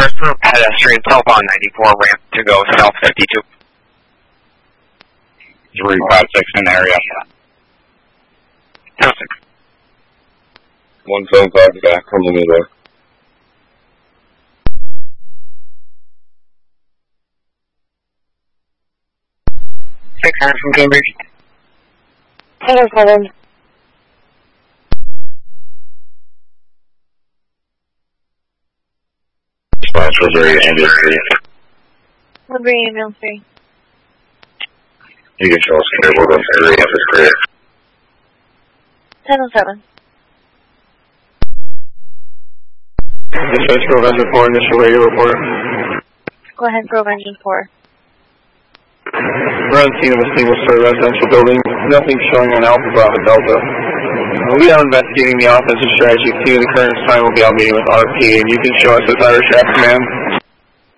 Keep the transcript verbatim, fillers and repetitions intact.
First for pedestrian, southbound ninety-four, ramp to go south fifty-two. three five six in area. ten six. one seven five back from the middle. six hundred from Cambridge. ten oh seven. Response was very ambulance three. Woodbury ambulance three. You can show us here, we're going to three, if it's clear. ten oh seven. Dispatch Grove Engine four, initial radio report. Go ahead, Grove Engine four. We're on the scene of a single-story residential building. Nothing showing on Alpha Bravo Delta. We'll be out investigating the offensive strategy. Continue the current time. We'll be out meeting with R P, and you can show us as Irish App Command.